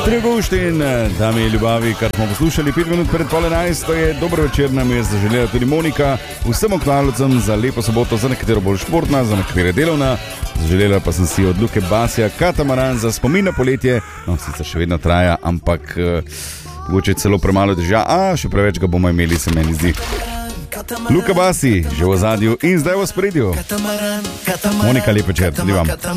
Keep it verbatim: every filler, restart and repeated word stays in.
Trgovštin, dame in ljubavi, kar smo poslušali pet minut pred pol enajst, to je dober večer, nam je zaželela tudi Monika, vsem oknalovcem za lepo soboto, za nekatero bolj športna, za nekatere delovna. Zaželela pa sem si od Luke Basija katamaran za spomin na poletje, no sicer še vedno traja, ampak mogoče uh, celo premalo dežja, a še preveč ga bomo imeli, se meni zdi. Luka Basi, že v ozadju in zdaj v spredju. Monika, lep večer, tudi vam.